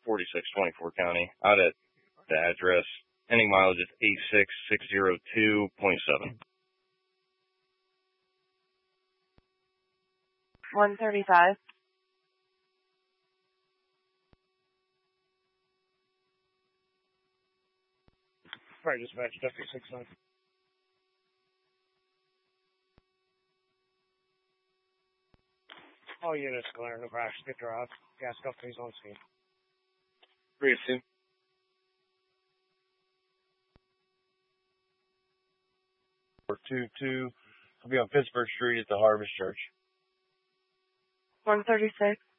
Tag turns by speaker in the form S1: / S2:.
S1: 4624 County, out at the address. Ending mileage is 86602.7.
S2: 135.
S3: Right, dispatch, Deputy 69. All units clear, Nebraska Drive. Gas company's on scene.
S1: 3-2. Or 2-2. I'll be on Pittsburgh Street at the Harvest Church.
S2: 136.